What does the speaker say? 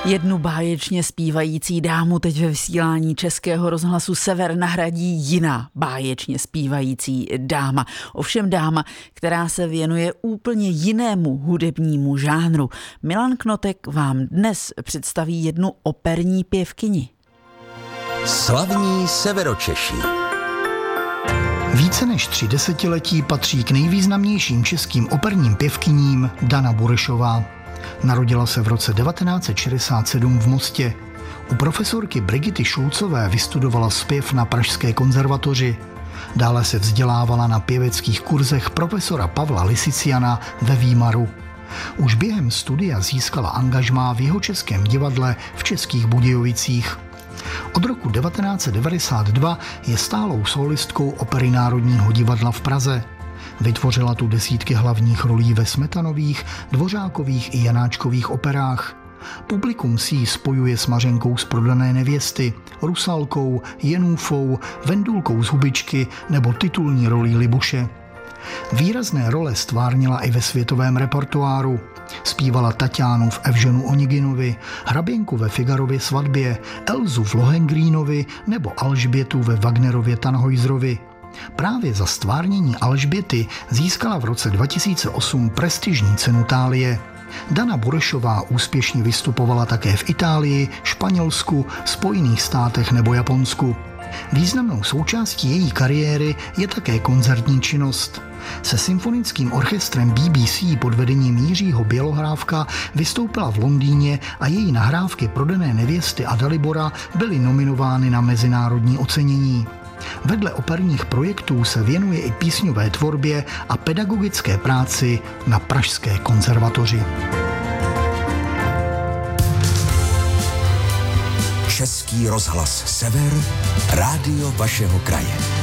Jednu báječně zpívající dámu teď ve vysílání Českého rozhlasu Sever nahradí jiná báječně zpívající dáma. Ovšem dáma, která se věnuje úplně jinému hudebnímu žánru. Milan Knotek vám dnes představí jednu operní pěvkyni. Slavní Severočeši. Více než 3 desetiletí patří k nejvýznamnějším českým operním pěvkyním Dana Burešová. Narodila se v roce 1967 v Mostě. U profesorky Brigity Šulcové vystudovala zpěv na Pražské konzervatoři. Dále se vzdělávala na pěveckých kurzech profesora Pavla Lisiciana ve Výmaru. Už během studia získala angažmá v Jihočeském divadle v Českých Budějovicích. Od roku 1992 je stálou solistkou Opery Národního divadla v Praze. Vytvořila tu desítky hlavních rolí ve Smetanových, Dvořákových i Janáčkových operách. Publikum si ji spojuje s Mařenkou z Prodané nevěsty, Rusalkou, Jenůfou, Vendulkou z Hubičky nebo titulní rolí Libuše. Výrazné role stvárnila i ve světovém repertoáru. Zpívala Tatiánu v Evženu Oneginovi, Hraběnku ve Figarově svatbě, Elzu v Lohengrínovi nebo Alžbětu ve Wagnerově Tannhäuserovi. Právě za stvárnění Alžběty získala v roce 2008 prestižní cenu Thálie. Dana Burešová úspěšně vystupovala také v Itálii, Španělsku, Spojených státech nebo Japonsku. Významnou součástí její kariéry je také koncertní činnost. Se symfonickým orchestrem BBC pod vedením Jiřího Bělohrávka vystoupila v Londýně a její nahrávky Prodané nevěsty a Dalibora byly nominovány na mezinárodní ocenění. Vedle operních projektů se věnuje i písňové tvorbě a pedagogické práci na Pražské konzervatoři. Český rozhlas Sever, rádio vašeho kraje.